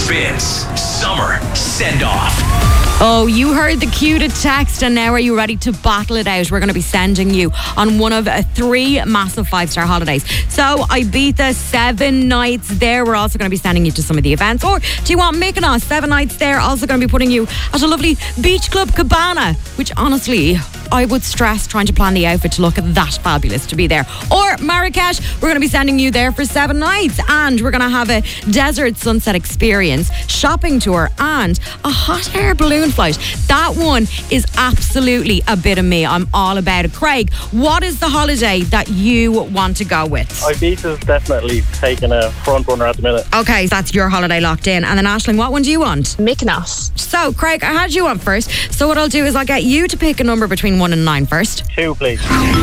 Spins Summer Send Off. Oh, you heard the cue to text, and now are you ready to battle it out? We're going to be sending you on one of 3 massive 5-star holidays. So Ibiza, 7 nights there. We're also going to be sending you to some of the events. Or do you want Mykonos, 7 nights there? Also going to be putting you at a lovely beach club cabana, which honestly, I would stress trying to plan the outfit to look that fabulous to be there. Or Marrakesh, we're going to be sending you there for 7 nights. And we're going to have a desert sunset experience, shopping tour, and a hot air balloon flight. That one is absolutely a bit of me. I'm all about it. Craig, what is the holiday that you want to go with? Ibiza's definitely taking a front runner at the minute. Okay, so that's your holiday locked in. And then Aisling, what one do you want? Mykonos. So, Craig, I had you on first. So what I'll do is I'll get you to pick a number between 1 and 9 first. 2, please.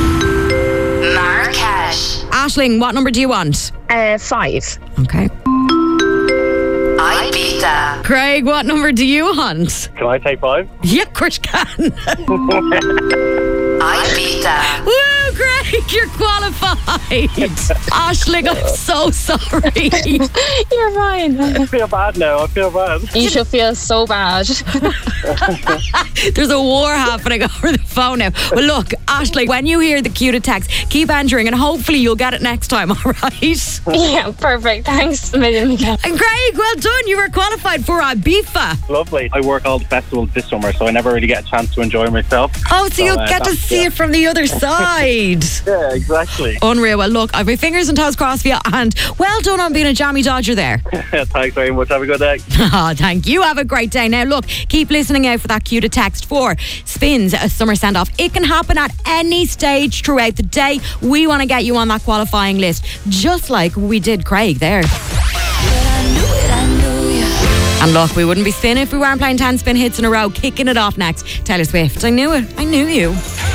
Marrakesh. Aisling, what number do you want? 5. Okay. Ibiza. Craig, what number do you want? Can I take 5? Yeah, of course you can. Ibiza. Woo, Craig, you're qualified. Aisling, I'm so sorry. You're fine. I feel bad now. I feel bad. You should feel so bad. There's a war happening over the phone now. Well, look, Aisling, when you hear the cue to text, keep entering and hopefully you'll get it next time, all right? Yeah, perfect. Thanks a million again. And Craig, well done. You were qualified for Ibiza. Lovely. I work all the festivals this summer, so I never really get a chance to enjoy myself. Oh, so you'll get to see it from the other side. Yeah, exactly. Unreal. Well, look, I've my fingers and toes crossed for you, and well done on being a jammy dodger there. Thanks very much. Have a good day. Oh, thank you. Have a great day. Now, look, keep listening out for that cue to text for Spins a Summer Send Off. It can happen at any stage throughout the day. We want to get you on that qualifying list, just like we did Craig there. And look, we wouldn't be spinning if we weren't playing 10 spin hits in a row. Kicking it off next, Taylor Swift. I knew it. I knew you.